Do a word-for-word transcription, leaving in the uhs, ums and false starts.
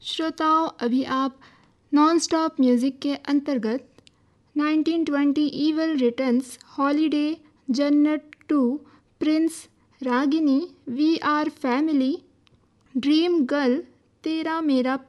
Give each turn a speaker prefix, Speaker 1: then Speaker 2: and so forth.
Speaker 1: श्रोताओं, अभी आप नॉन स्टॉप म्यूज़िक के अंतर्गत nineteen twenty evil returns, holiday, जन्नत to, Prince, Ragini, we are family, dream girl, तेरा मेरा